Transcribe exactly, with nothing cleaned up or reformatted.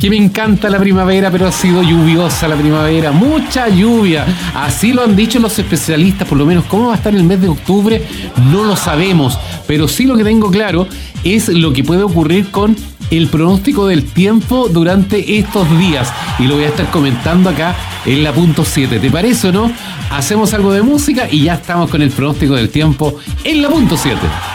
que me encanta la primavera, pero ha sido lluviosa la primavera, mucha lluvia. Así lo han dicho los especialistas, por lo menos. ¿Cómo va a estar el mes de octubre? No lo sabemos, pero sí lo que tengo claro es lo que puede ocurrir con el pronóstico del tiempo durante estos días, y lo voy a estar comentando acá en la punto siete. ¿Te parece o no? Hacemos algo de música y ya estamos con el pronóstico del tiempo en la punto siete.